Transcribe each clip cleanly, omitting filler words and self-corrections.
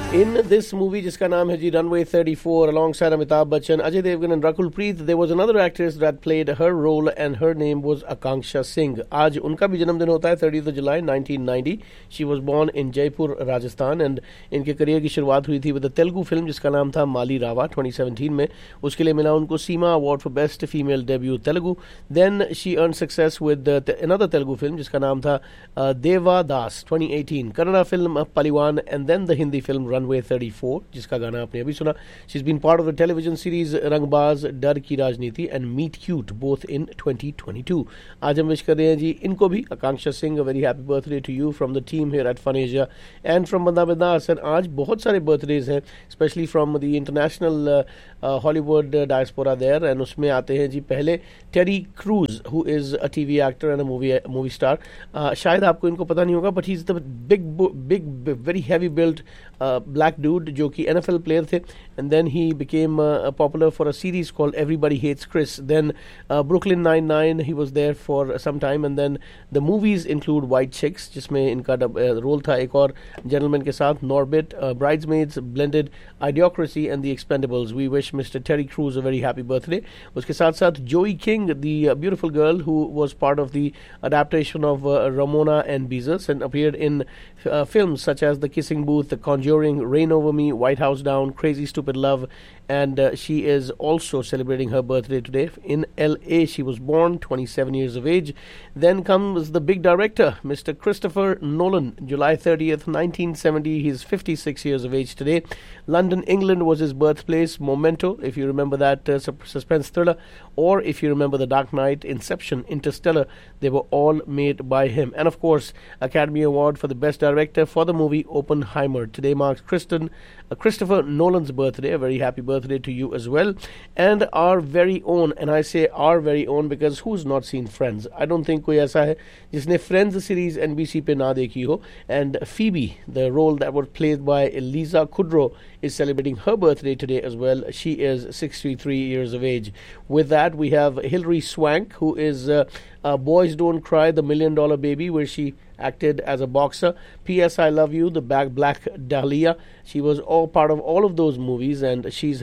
In this movie, जिसका नाम है जी Runway 34, alongside Amitabh Bachchan, Ajay Devgan and Rakul Preet, there was another actress that played her role and her name was Akanksha Singh. आज उनका भी जन्मदिन होता है 30th July 1990. She was born in Jaipur, Rajasthan and इनके career की शुरुआत हुई थी with a Telugu film जिसका नाम था माली रावा 2017 में. उसके लिए मिला उनको सीमा award for Best Female Debut Telugu. Then she earned success with another Telugu film जिसका नाम था Deva Das 2018. Kannada film Paliwan and then the Hindi film Runway 34 जिसका गाना आपने अभी सुना. She's been part of the television series रंगबाज, डर की राजनीति and Meet Cute both in 2022. आज हम विश कर रहे हैं जी इनको भी, Akanksha Singh, a very happy birthday to you from the team here at Fun Asia and from Banda Bindas. And आज बहुत सारे birthdays हैं, especially from the international Hollywood diaspora there. And उसमें आते हैं जी पहले Terry Crews, who is a TV actor and a movie star. शायद आपको इनको पता नहीं होगा, but he's the big very heavy built black dude जो कि NFL player थे, and then he became popular for a series called Everybody Hates Chris. Then Brooklyn Nine-Nine, he was there for some time, and then the movies include White Chicks जिसमें इनका role था एक और gentleman के साथ, Norbit, Bridesmaids, Blended, Idiocracy and The Expendables. We wish Mr. Terry Crews a very happy birthday. उसके साथ साथ Joey King, the beautiful girl who was part of the adaptation of Ramona and Beezus and appeared in films such as The Kissing Booth, The Conjuring, Reign Over Me, White House Down, Crazy Stupid Love, and she is also celebrating her birthday today in LA. She was born 27 years of age. Then comes the big director, Mr. Christopher Nolan, July 30th, 1970. He's 56 years of age today. London, England was his birthplace. Memento, if you remember that suspense thriller, or if you remember The Dark Knight, Inception, Interstellar, they were all made by him. And of course, Academy Award for the Best Director for the movie Oppenheimer. Today marks Christopher Nolan's birthday. A very happy birthday to you as well. And our very own, and I say our very own because who's not seen Friends? I don't think कोई ऐसा है जिसने Friends series NBC पे ना देखी हो. And Phoebe, the role that was played by Lisa Kudrow, is celebrating her birthday today as well. She is 63 years of age. With that, we have Hilary Swank, who is Boys Don't Cry, The $1 Million Baby, where she acted as a boxer. P.S. I Love You, The Black Dahlia. She was all part of all of those movies, and she's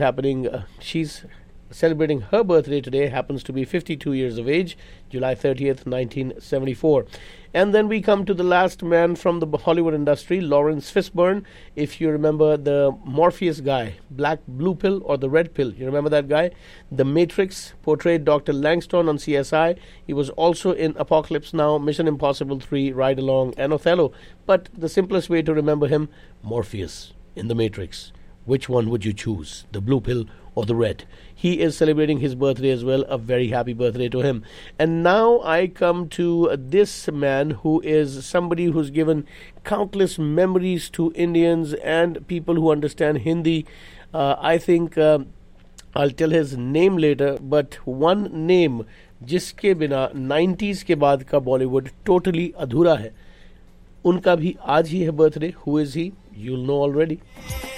celebrating her birthday today, happens to be 52 years of age, July 30th, 1974. And then we come to the last man from the Hollywood industry, Lawrence Fishburne. If you remember the Morpheus guy, blue pill or the red pill, you remember that guy? The Matrix, portrayed Dr. Langston on CSI. He was also in Apocalypse Now, Mission Impossible 3, Ride Along, and Othello. But the simplest way to remember him, Morpheus in the Matrix. Which one would you choose, the blue pill or the red? He is celebrating his birthday as well. A very happy birthday to him. And now I come to this man who is somebody who's given countless memories to Indians and people who understand Hindi. I think I'll tell his name later, but one name जिसके बिना 90s के बाद का Bollywood totally अधूरा है, उनका भी आज ही है birthday. Who is he? You'll know already.